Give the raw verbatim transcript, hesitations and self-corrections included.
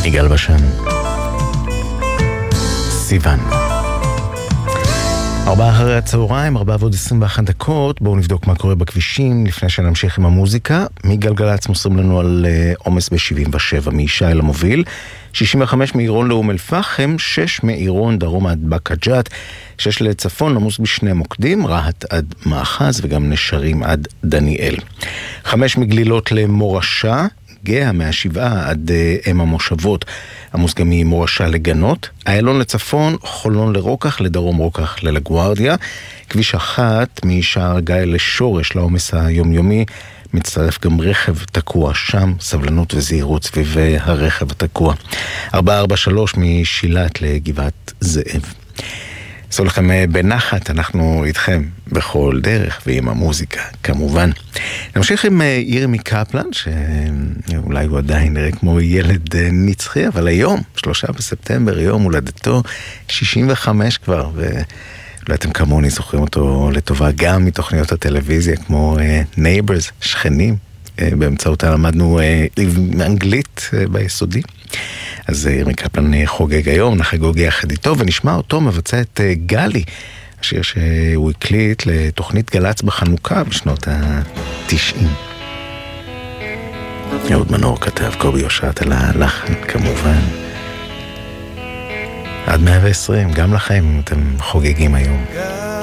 יגאל בשן, סיוון. ארבעה אחרי הצהריים, ארבעה ועוד עשרים ואחת דקות. בואו נבדוק מה קורה בכבישים לפני שנמשיך עם המוזיקה. מגלגלץ מוסרים לנו על עומס ב-שבעים ושבע מישי למוביל, שישים וחמש מעירון לאום אל פחם, שש מעירון דרום עד באקה ג'ת, שש לצפון עמוס בשני מוקדים, רהט עד מאחז וגם נשרים עד דניאל. חמש מגלילות למורשה, גאה מהשבעה עד אם המושבות, עמוס גם ממורשה לגנות, איילון לצפון, חולון לרוקח, לדרום רוקח ללגוארדיה, כביש אחת משער גיא לשורש לעומס היומיומי, מצטרף גם רכב תקוע שם, סבלנות וזהירות סביב הרכב התקוע. ארבע ארבע שלוש משילת לגבעת זאב. עשו לכם בנחת, אנחנו איתכם בכל דרך ועם המוזיקה כמובן. נמשיך עם ירמי קפלן, שאולי הוא עדיין נראה כמו ילד נצחי, אבל היום, שלושה בספטמבר, יום הולדתו, שישים וחמש כבר, ואולי אתם כמוני זוכרים אותו לטובה גם מתוכניות הטלוויזיה, כמו Neighbors, שכנים, באמצעותה למדנו אנגלית ביסודי. אז ירמי קפלן חוגג היום, נחגוג יחד איתו, ונשמע אותו מבצע את גלי, השיר שהוא הקליט לתוכנית גלץ בחנוכה בשנות ה-תשעים. יהוד מנור כתב, קובי יושעת על הלחן כמובן. עד מאה ועשרים, גם לכם אם אתם חוגגים היום.